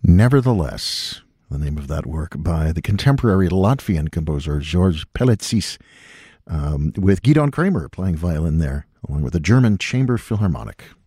Nevertheless, the name of that work by the contemporary Latvian composer George Pelecis, with Gidon Kramer playing violin there, along with the German Chamber Philharmonic.